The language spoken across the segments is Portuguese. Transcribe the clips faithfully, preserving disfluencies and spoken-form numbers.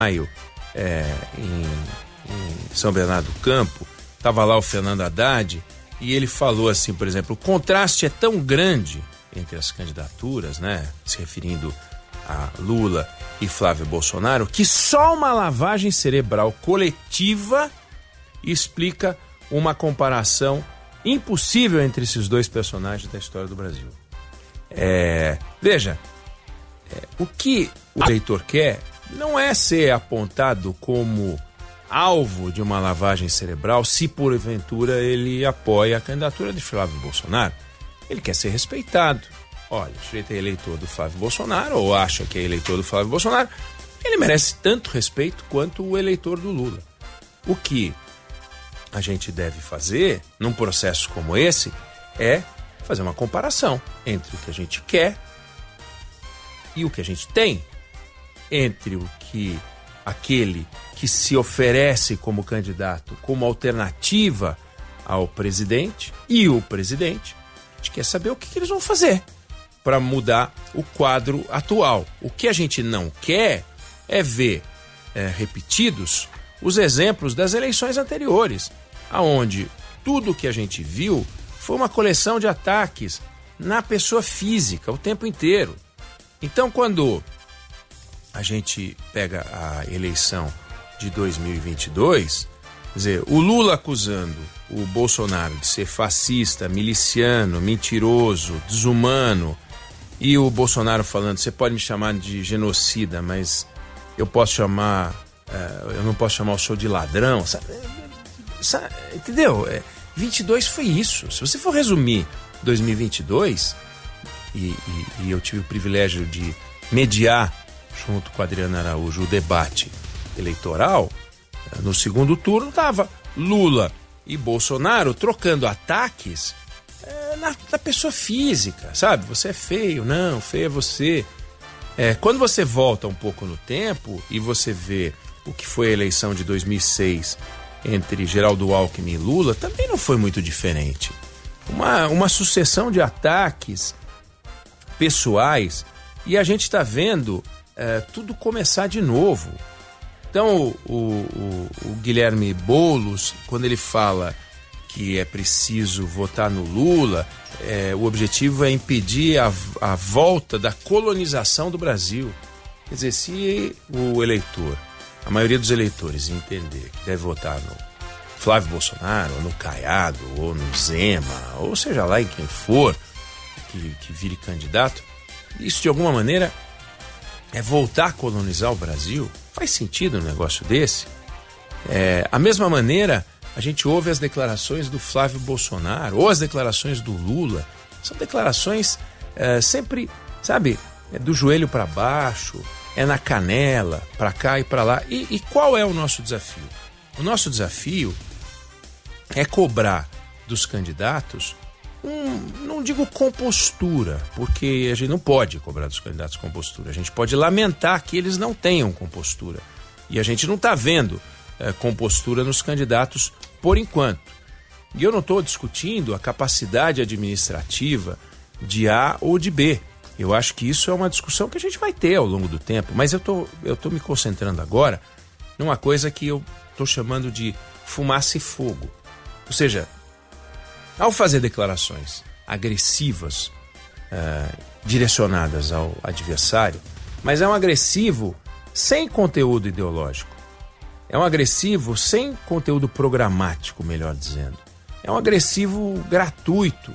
maio, é, em, em São Bernardo do Campo, estava lá o Fernando Haddad, e ele falou assim, por exemplo, o contraste é tão grande entre as candidaturas, né, se referindo a Lula e Flávio Bolsonaro, que só uma lavagem cerebral coletiva explica uma comparação impossível entre esses dois personagens da história do Brasil. É, veja, é, o que o eleitor quer não é ser apontado como alvo de uma lavagem cerebral se porventura ele apoia a candidatura de Flávio Bolsonaro. Ele quer ser respeitado. Olha, o sujeito é eleitor do Flávio Bolsonaro, ou acha que é eleitor do Flávio Bolsonaro, ele merece tanto respeito quanto o eleitor do Lula. O que a gente deve fazer, num processo como esse, é fazer uma comparação entre o que a gente quer e o que a gente tem, entre o que aquele que se oferece como candidato, como alternativa ao presidente e o presidente. A gente quer saber o que, que eles vão fazer para mudar o quadro atual. O que a gente não quer é ver é, repetidos os exemplos das eleições anteriores, aonde tudo que a gente viu foi uma coleção de ataques na pessoa física o tempo inteiro. Então, quando a gente pega a eleição de dois mil e vinte e dois, quer dizer, o Lula acusando o Bolsonaro de ser fascista, miliciano, mentiroso, desumano, e o Bolsonaro falando, você pode me chamar de genocida, mas eu posso chamar, uh, eu não posso chamar o senhor de ladrão, sabe? Sabe, entendeu? É, vinte e dois foi isso. Se você for resumir dois mil e vinte e dois, e, e, e eu tive o privilégio de mediar junto com a Adriana Araújo o debate eleitoral, no segundo turno estava Lula e Bolsonaro trocando ataques é, na, na pessoa física, sabe? Você é feio, não, feio é você. É, quando você volta um pouco no tempo e você vê o que foi a eleição de dois mil e seis entre Geraldo Alckmin e Lula, também não foi muito diferente. Uma, uma sucessão de ataques pessoais, e a gente está vendo é, tudo começar de novo. Então, o, o, o Guilherme Boulos, quando ele fala que é preciso votar no Lula, é, o objetivo é impedir a, a volta da colonização do Brasil. Quer dizer, se o eleitor, a maioria dos eleitores entender que deve votar no Flávio Bolsonaro, ou no Caiado, ou no Zema, ou seja lá em quem for que, que vire candidato, isso de alguma maneira é voltar a colonizar o Brasil. Faz sentido um negócio desse? É, a mesma maneira, a gente ouve as declarações do Flávio Bolsonaro ou as declarações do Lula. São declarações é, sempre, sabe, é do joelho para baixo, é na canela, para cá e para lá. E, e qual é o nosso desafio? O nosso desafio é cobrar dos candidatos um, não digo compostura, porque a gente não pode cobrar dos candidatos compostura. A gente pode lamentar que eles não tenham compostura. E a gente não está vendo é, compostura nos candidatos por enquanto. E eu não estou discutindo a capacidade administrativa de A ou de B. Eu acho que isso é uma discussão que a gente vai ter ao longo do tempo. Mas eu tô, eu tô me concentrando agora numa coisa que eu estou chamando de fumaça e fogo. Ou seja, ao fazer declarações agressivas, uh, direcionadas ao adversário, mas é um agressivo sem conteúdo ideológico. É um agressivo sem conteúdo programático, melhor dizendo. É um agressivo gratuito,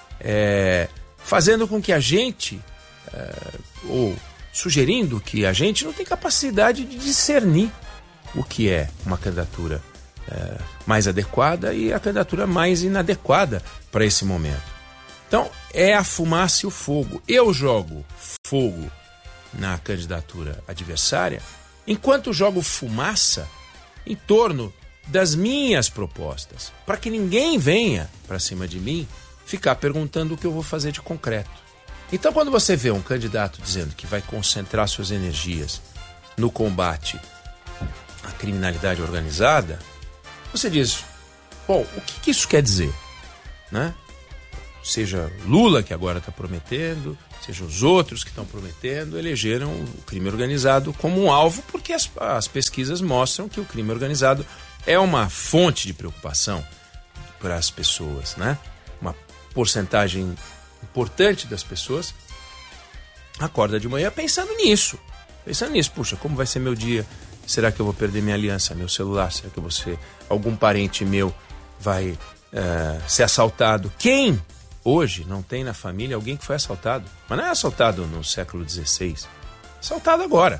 é, fazendo com que a gente, é, ou sugerindo que a gente não tem capacidade de discernir o que é uma candidatura é, mais adequada e a candidatura mais inadequada para esse momento. Então, é a fumaça e o fogo. Eu jogo fogo na candidatura adversária, enquanto jogo fumaça em torno das minhas propostas, para que ninguém venha para cima de mim ficar perguntando o que eu vou fazer de concreto. Então, quando você vê um candidato dizendo que vai concentrar suas energias no combate à criminalidade organizada, você diz, bom, o que, que isso quer dizer? Né? Seja Lula, que agora está prometendo, seja os outros que estão prometendo, elegeram o crime organizado como um alvo, porque as, as pesquisas mostram que o crime organizado é uma fonte de preocupação para as pessoas, né? Uma porcentagem importante das pessoas acorda de manhã pensando nisso, pensando nisso, puxa, como vai ser meu dia? Será que eu vou perder minha aliança, meu celular? Será que eu vou ser, algum parente meu vai uh, ser assaltado? Quem hoje não tem na família alguém que foi assaltado? Mas não é assaltado no século dezesseis, assaltado agora.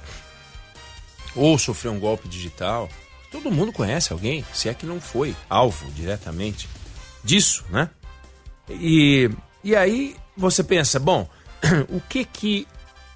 Ou sofreu um golpe digital. Todo mundo conhece alguém, se é que não foi alvo diretamente disso, né? E, e aí você pensa, bom, o que que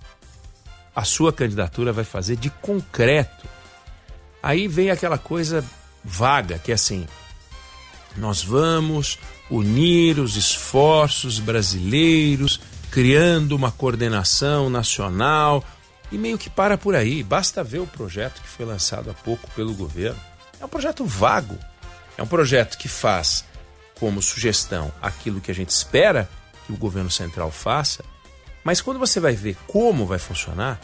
a sua candidatura vai fazer de concreto? Aí vem aquela coisa vaga, que é assim, nós vamos unir os esforços brasileiros, criando uma coordenação nacional, e meio que para por aí. Basta ver o projeto que foi lançado há pouco pelo governo. É um projeto vago, é um projeto que faz como sugestão aquilo que a gente espera que o governo central faça, mas quando você vai ver como vai funcionar,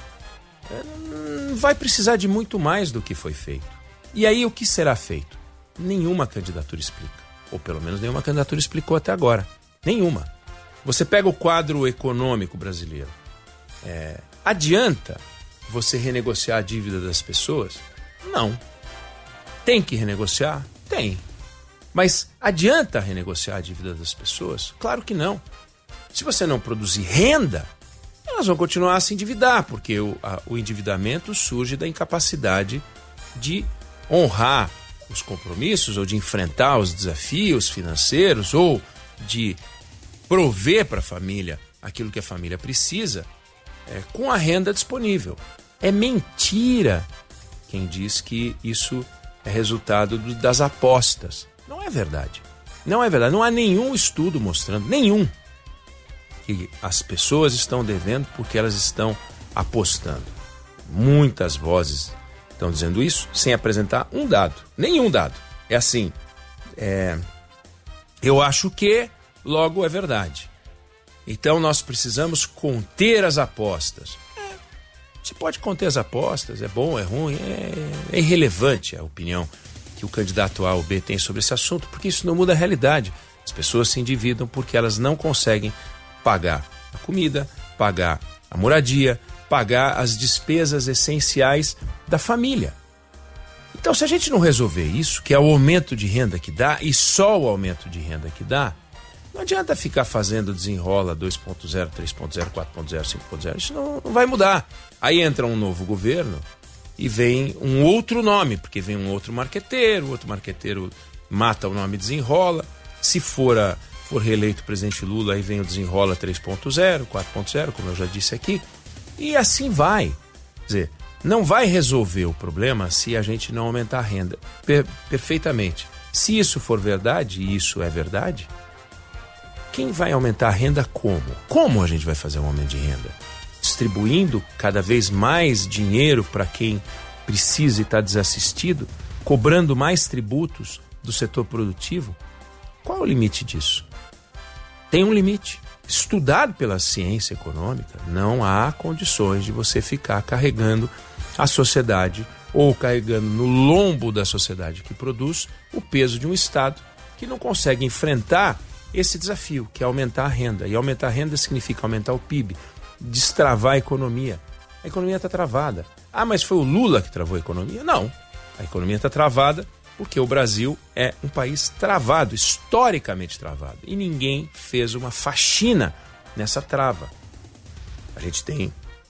vai precisar de muito mais do que foi feito. E aí o que será feito? Nenhuma candidatura explica. Ou pelo menos nenhuma candidatura explicou até agora. Nenhuma. Você pega o quadro econômico brasileiro. É, adianta você renegociar a dívida das pessoas? Não. Tem que renegociar? Tem. Mas adianta renegociar a dívida das pessoas? Claro que não. Se você não produzir renda, elas vão continuar a se endividar, porque o, a, o endividamento surge da incapacidade de honrar os compromissos ou de enfrentar os desafios financeiros ou de prover para a família aquilo que a família precisa é, com a renda disponível. É mentira quem diz que isso é resultado do, das apostas. Não é verdade. Não é verdade. Não há nenhum estudo mostrando, nenhum, que as pessoas estão devendo porque elas estão apostando. Muitas vozes estão dizendo isso sem apresentar um dado, nenhum dado. É assim, é, eu acho que, logo é verdade. Então nós precisamos conter as apostas. É, você pode conter as apostas, é bom, é ruim, é, é irrelevante a opinião que o candidato A ou B tem sobre esse assunto, porque isso não muda a realidade. As pessoas se endividam porque elas não conseguem pagar a comida, pagar a moradia, pagar as despesas essenciais da família. Então, se a gente não resolver isso, que é o aumento de renda que dá, e só o aumento de renda que dá, não adianta ficar fazendo desenrola dois ponto zero, três ponto zero, quatro ponto zero, cinco ponto zero, isso não, não vai mudar. Aí entra um novo governo e vem um outro nome, porque vem um outro marqueteiro, o outro marqueteiro mata o nome desenrola. Se for, a, for reeleito o presidente Lula, aí vem o desenrola três ponto zero, quatro ponto zero, como eu já disse aqui, e assim vai. Quer dizer, não vai resolver o problema se a gente não aumentar a renda. Per- perfeitamente. Se isso for verdade, e isso é verdade, quem vai aumentar a renda como? Como a gente vai fazer um aumento de renda? Distribuindo cada vez mais dinheiro para quem precisa e está desassistido? Cobrando mais tributos do setor produtivo? Qual é o limite disso? Tem um limite. Estudado pela ciência econômica, não há condições de você ficar carregando a sociedade ou carregando no lombo da sociedade que produz o peso de um Estado que não consegue enfrentar esse desafio, que é aumentar a renda. E aumentar a renda significa aumentar o P I B, destravar a economia. A economia está travada. Ah, mas foi o Lula que travou a economia? Não. A economia está travada porque o Brasil é um país travado, historicamente travado. E ninguém fez uma faxina nessa trava. A gente tem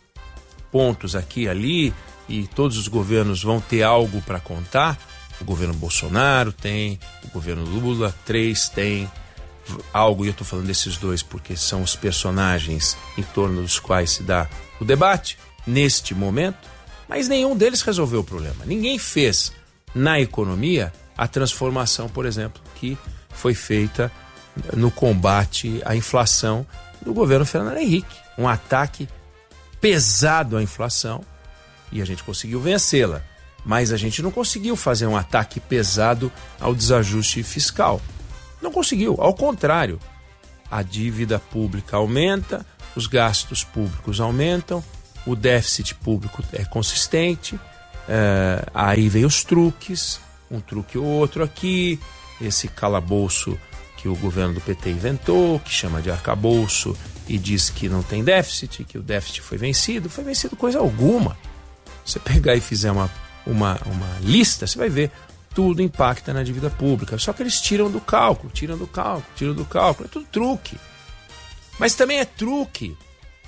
pontos aqui e ali e todos os governos vão ter algo para contar. O governo Bolsonaro tem, o governo Lula três tem algo, e eu estou falando desses dois porque são os personagens em torno dos quais se dá o debate neste momento, mas nenhum deles resolveu o problema. Ninguém fez na economia a transformação, por exemplo, que foi feita no combate à inflação do governo Fernando Henrique. Um ataque pesado à inflação e a gente conseguiu vencê-la, mas a gente não conseguiu fazer um ataque pesado ao desajuste fiscal. Não conseguiu, ao contrário, a dívida pública aumenta, os gastos públicos aumentam, o déficit público é consistente, é, aí vem os truques, um truque ou outro aqui, esse calabouço que o governo do P T inventou, que chama de arcabouço e diz que não tem déficit, que o déficit foi vencido. Foi vencido coisa alguma. Você pegar e fizer uma, uma, uma lista, você vai ver, tudo impacta na dívida pública. Só que eles tiram do cálculo, tiram do cálculo, tiram do cálculo, é tudo truque. Mas também é truque.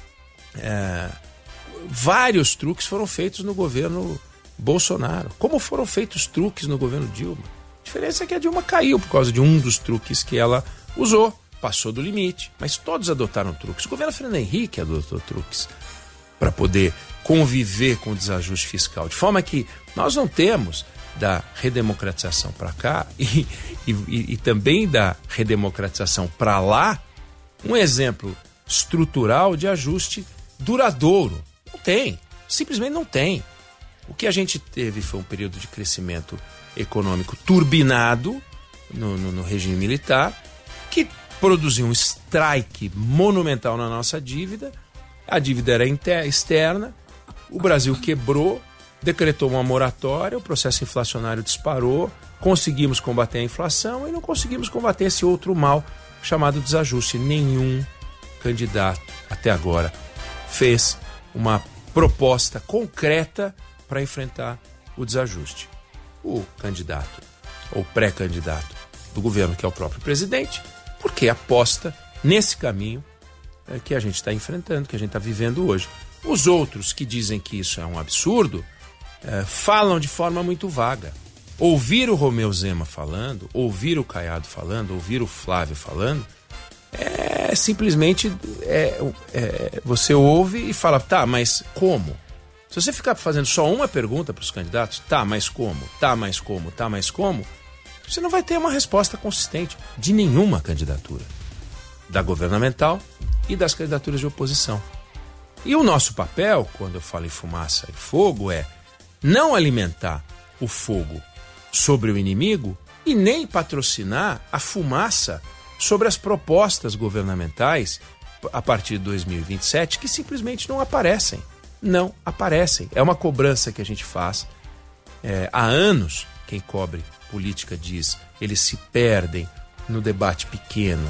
É, vários truques foram feitos no governo Bolsonaro. Como foram feitos truques no governo Dilma? A diferença é que a Dilma caiu por causa de um dos truques que ela usou. Passou do limite, mas todos adotaram truques. O governo Fernando Henrique adotou truques para poder conviver com o desajuste fiscal. De forma que nós não temos da redemocratização para cá e, e, e também da redemocratização para lá um exemplo estrutural de ajuste duradouro. Não tem, simplesmente não tem. O que a gente teve foi um período de crescimento econômico turbinado no, no, no regime militar, que produziu um strike monumental na nossa dívida. A dívida era inter, externa, o Brasil quebrou, decretou uma moratória, o processo inflacionário disparou, conseguimos combater a inflação e não conseguimos combater esse outro mal chamado desajuste. Nenhum candidato até agora fez uma proposta concreta para enfrentar o desajuste. O candidato ou pré-candidato do governo, que é o próprio presidente, porque aposta nesse caminho é, que a gente está enfrentando, que a gente está vivendo hoje. Os outros que dizem que isso é um absurdo, é, falam de forma muito vaga. Ouvir o Romeu Zema falando, ouvir o Caiado falando, ouvir o Flávio falando, é simplesmente é, é, você ouve e fala, tá, mas como? Se você ficar fazendo só uma pergunta para os candidatos, tá, mas como? Tá, mas como? Tá, mas como? Você não vai ter uma resposta consistente de nenhuma candidatura, da governamental e das candidaturas de oposição. E o nosso papel, quando eu falo em fumaça e fogo, é não alimentar o fogo sobre o inimigo e nem patrocinar a fumaça sobre as propostas governamentais a partir de dois mil e vinte e sete que simplesmente não aparecem. Não aparecem. É uma cobrança que a gente faz é, há anos. Quem cobre política diz, eles se perdem no debate pequeno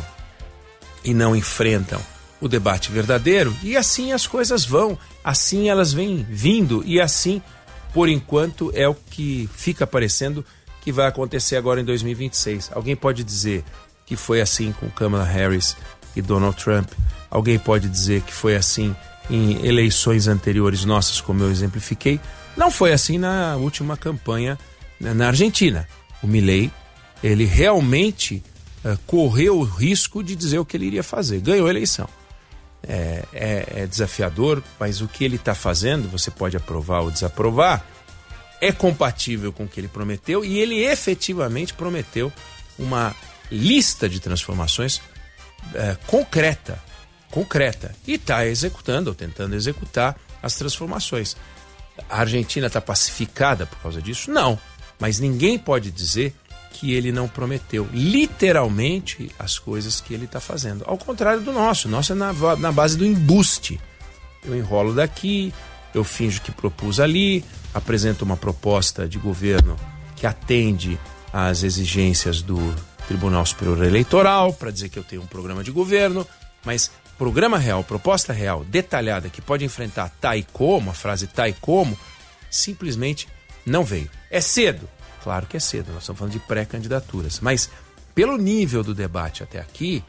e não enfrentam o debate verdadeiro, e assim as coisas vão, assim elas vêm vindo, e assim, por enquanto, é o que fica parecendo que vai acontecer agora em dois mil e vinte e seis. Alguém pode dizer que foi assim com Kamala Harris e Donald Trump, alguém pode dizer que foi assim em eleições anteriores nossas, como eu exemplifiquei. Não foi assim na última campanha na Argentina. O Milei, ele realmente uh, correu o risco de dizer o que ele iria fazer. Ganhou a eleição. É, é, é desafiador, mas o que ele está fazendo, você pode aprovar ou desaprovar, é compatível com o que ele prometeu, e ele efetivamente prometeu uma lista de transformações uh, concreta, concreta, e está executando, ou tentando executar as transformações. A Argentina está pacificada por causa disso? Não. Mas ninguém pode dizer que ele não prometeu literalmente as coisas que ele está fazendo. Ao contrário do nosso. O nosso é na, na base do embuste. Eu enrolo daqui, eu finjo que propus ali, apresento uma proposta de governo que atende às exigências do Tribunal Superior Eleitoral para dizer que eu tenho um programa de governo, mas programa real, proposta real, detalhada, que pode enfrentar tá e como, a frase tá e como, simplesmente não veio. É cedo? Claro que é cedo, nós estamos falando de pré-candidaturas, mas pelo nível do debate até aqui,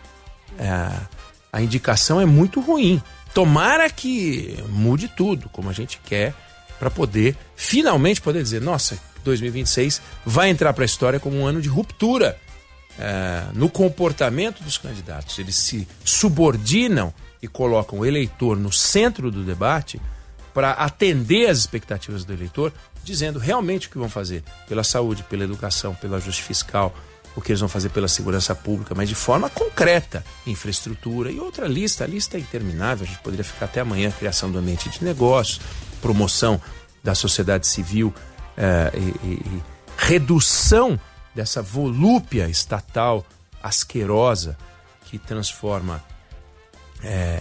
é, a indicação é muito ruim. Tomara que mude tudo, como a gente quer, para poder, finalmente poder dizer, nossa, dois mil e vinte e seis vai entrar para a história como um ano de ruptura é, no comportamento dos candidatos. Eles se subordinam e colocam o eleitor no centro do debate para atender às expectativas do eleitor, dizendo realmente o que vão fazer pela saúde, pela educação, pelo ajuste fiscal, o que eles vão fazer pela segurança pública, mas de forma concreta, infraestrutura e outra lista. A lista é interminável, a gente poderia ficar até amanhã, criação do ambiente de negócios, promoção da sociedade civil eh, e, e, e redução dessa volúpia estatal asquerosa que transforma eh,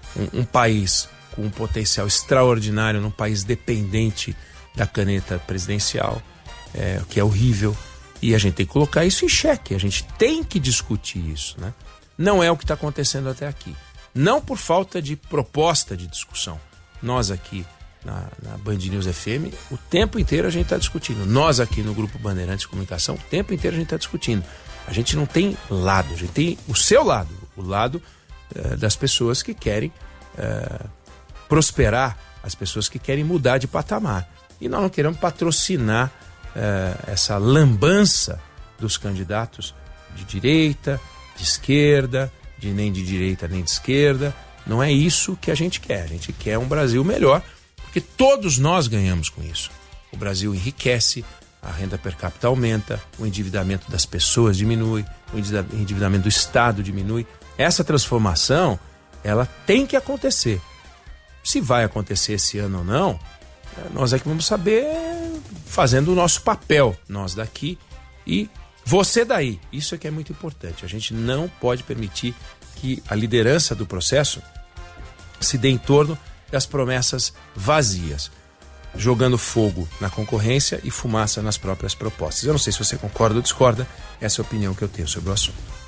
um, um país com um potencial extraordinário, num país dependente da caneta presidencial, é, que é horrível, e a gente tem que colocar isso em xeque, a gente tem que discutir isso, né? Não é o que está acontecendo até aqui. Não por falta de proposta de discussão. Nós aqui na, na Band News F M, o tempo inteiro a gente está discutindo. Nós aqui no Grupo Bandeirantes de Comunicação, o tempo inteiro a gente está discutindo. A gente não tem lado, a gente tem o seu lado, o lado uh, das pessoas que querem uh, prosperar, as pessoas que querem mudar de patamar. E nós não queremos patrocinar uh, essa lambança dos candidatos de direita, de esquerda, de nem de direita nem de esquerda. Não é isso que a gente quer. A gente quer um Brasil melhor, porque todos nós ganhamos com isso. O Brasil enriquece, a renda per capita aumenta, o endividamento das pessoas diminui, o endividamento do Estado diminui. Essa transformação, ela tem que acontecer. Se vai acontecer esse ano ou não, nós é que vamos saber fazendo o nosso papel, nós daqui e você daí. Isso é que é muito importante. A gente não pode permitir que a liderança do processo se dê em torno das promessas vazias, jogando fogo na concorrência e fumaça nas próprias propostas. Eu não sei se você concorda ou discorda, essa é a opinião que eu tenho sobre o assunto.